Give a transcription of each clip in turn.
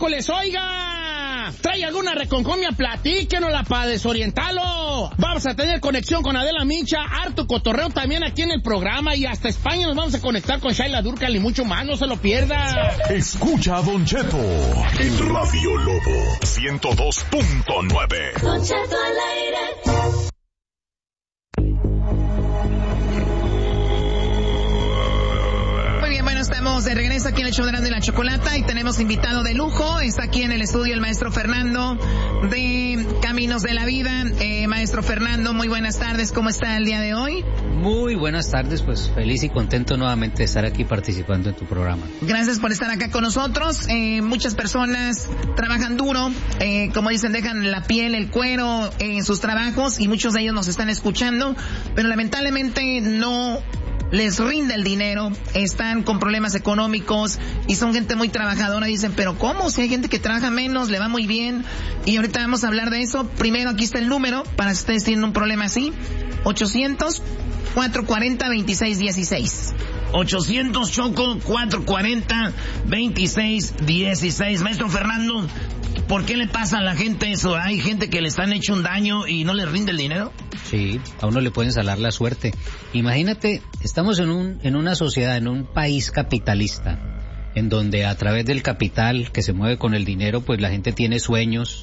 miércoles, oiga. ¿Trae alguna reconcomia? Platíquenosla para desorientarlo. Vamos a tener conexión con Adela Micha, harto cotorreo también aquí en el programa y hasta España nos vamos a conectar con Shaila Durcal y mucho más, no se lo pierda. Escucha a Don Cheto en Radio Lobo 102.9. Don Cheto al aire. Estamos de regreso aquí en el show de la Chocolata y tenemos invitado de lujo. Está aquí en el estudio el maestro Fernando de Caminos de la Vida. Maestro Fernando, muy buenas tardes. ¿Cómo está el día de hoy? Muy buenas tardes, pues feliz y contento nuevamente de estar aquí participando en tu programa. Gracias por estar acá con nosotros. Muchas personas trabajan duro, como dicen, dejan la piel, el cuero en sus trabajos y muchos de ellos nos están escuchando, pero lamentablemente no les rinde el dinero, están con problemas económicos y son gente muy trabajadora. Dicen, pero ¿cómo? Si hay gente que trabaja menos, le va muy bien. Y ahorita vamos a hablar de eso. Primero, aquí está el número para si ustedes tienen un problema así. 800-440-2616. 800 Choco 440-2616. Maestro Fernando, ¿por qué le pasa a la gente eso? ¿Hay gente que les han hecho un daño y no les rinde el dinero? Sí, a uno le pueden salar la suerte. Imagínate, estamos en una sociedad, en un país capitalista, en donde a través del capital que se mueve con el dinero, pues la gente tiene sueños,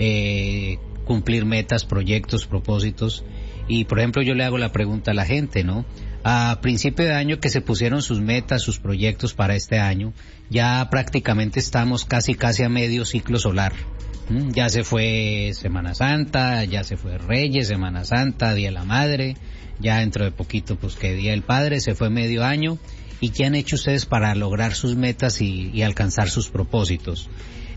cumplir metas, proyectos, propósitos. Y por ejemplo yo le hago la pregunta a la gente, ¿no? A principio de año que se pusieron sus metas, sus proyectos para este año, ya prácticamente estamos casi a medio ciclo solar. Ya se fue Semana Santa, ya se fue Reyes, Semana Santa, Día de la Madre, ya dentro de poquito pues que Día del Padre, se fue medio año. ¿Y qué han hecho ustedes para lograr sus metas y alcanzar sus propósitos?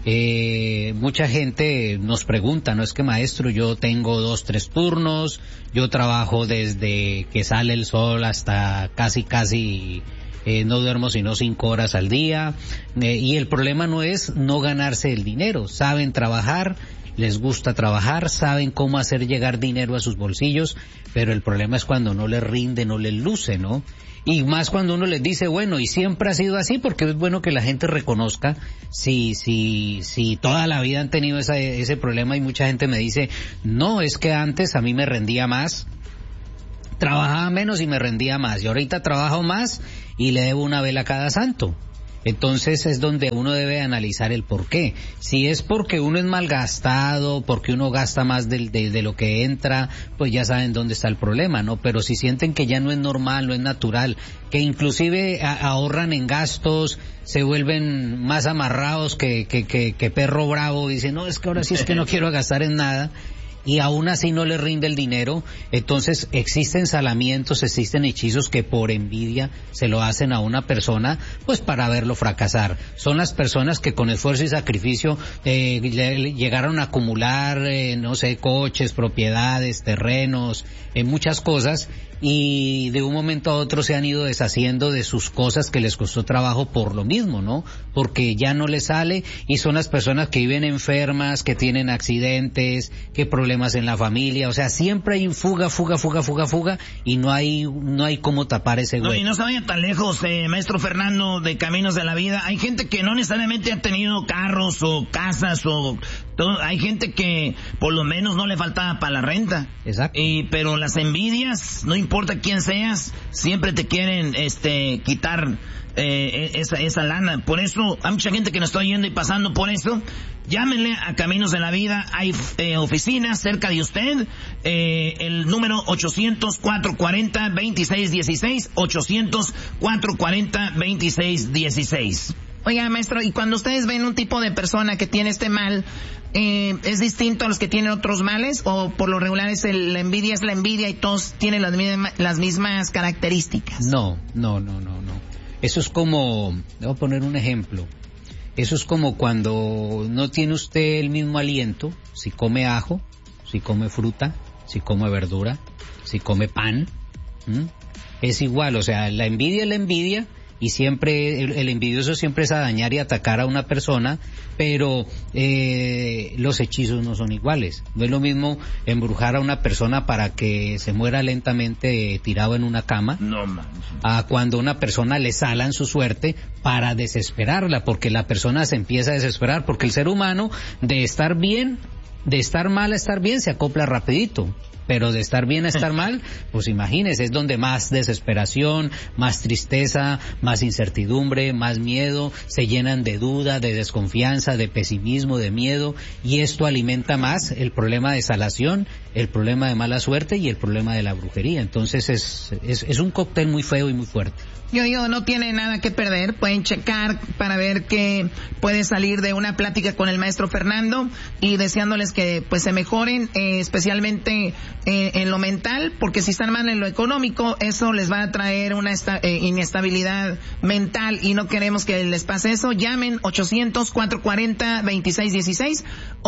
Mucha gente nos pregunta, no es que maestro, yo tengo 2-3 turnos, yo trabajo desde que sale el sol hasta casi no duermo sino 5 horas al día, y el problema no es no ganarse el dinero, saben trabajar, les gusta trabajar, saben cómo hacer llegar dinero a sus bolsillos, pero el problema es cuando no les rinde, no les luce, ¿no? Y más cuando uno les dice, bueno, y siempre ha sido así, porque es bueno que la gente reconozca si toda la vida han tenido ese problema. Y mucha gente me dice, no, es que antes a mí me rendía más, trabajaba menos y me rendía más, y ahorita trabajo más y le debo una vela a cada santo. Entonces es donde uno debe analizar el por qué. Si es porque uno es malgastado, porque uno gasta más de lo que entra, pues ya saben dónde está el problema, ¿no? Pero si sienten que ya no es normal, no es natural, que inclusive ahorran en gastos, se vuelven más amarrados que perro bravo, dicen, no, es que ahora sí es que no quiero gastar en nada, y aún así no le rinde el dinero, entonces existen salamientos, existen hechizos que por envidia se lo hacen a una persona, pues para verlo fracasar. Son las personas que con esfuerzo y sacrificio llegaron a acumular, coches, propiedades, terrenos, muchas cosas, y de un momento a otro se han ido deshaciendo de sus cosas que les costó trabajo por lo mismo, ¿no? Porque ya no les sale, y son las personas que viven enfermas, que tienen accidentes, que problemas en la familia, o sea, siempre hay fuga, y no hay cómo tapar ese hueco. No, y no se vaya tan lejos, maestro Fernando, de Caminos de la Vida. Hay gente que no necesariamente ha tenido carros o casas o todo. Hay gente que por lo menos no le faltaba para la renta. Exacto. Pero las envidias, no importa quién seas, siempre te quieren quitar esa lana. Por eso hay mucha gente que nos está oyendo y pasando por eso. Llámenle a Caminos de la Vida. Hay oficinas cerca de usted. El número 800-440-2616. 800-440-2616. Oiga, maestro, y cuando ustedes ven un tipo de persona que tiene este mal, ¿es distinto a los que tienen otros males? ¿O por lo regular la envidia es la envidia y todos tienen las mismas características? No. Eso es como, le voy a poner un ejemplo. Eso es como cuando no tiene usted el mismo aliento, si come ajo, si come fruta, si come verdura, si come pan. Es igual, o sea, la envidia es la envidia, y siempre el envidioso siempre es a dañar y atacar a una persona, pero los hechizos no son iguales. No es lo mismo embrujar a una persona para que se muera lentamente tirado en una cama, a cuando una persona le salan su suerte para desesperarla, porque la persona se empieza a desesperar, porque el ser humano de estar bien, de estar mal a estar bien se acopla rapidito. Pero de estar bien a estar mal, pues imagínese, es donde más desesperación, más tristeza, más incertidumbre, más miedo, se llenan de duda, de desconfianza, de pesimismo, de miedo, y esto alimenta más el problema de salación, el problema de mala suerte y el problema de la brujería. Entonces es un cóctel muy feo y muy fuerte. Yo no tiene nada que perder, pueden checar para ver qué puede salir de una plática con el maestro Fernando, y deseándoles que pues se mejoren, especialmente en lo mental, porque si están mal en lo económico, eso les va a traer una inestabilidad mental y no queremos que les pase eso. Llamen 800-440-2616,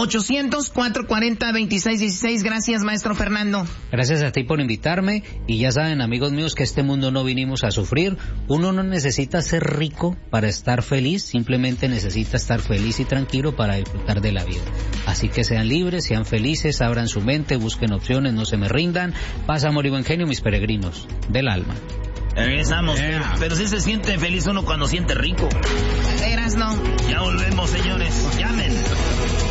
800-440-2616. Gracias, maestro Fernando. Gracias a ti por invitarme, y ya saben, amigos míos, que este mundo no vinimos a sufrir. Uno no necesita ser rico para estar feliz, simplemente necesita estar feliz y tranquilo para disfrutar de la vida. Así que sean libres, sean felices, abran su mente, busquen opciones, no se me rindan. Paz, amor y buen genio, mis peregrinos del alma. Regresamos, pero sí se siente feliz uno cuando siente rico. Eras no. Ya volvemos, señores. Llamen.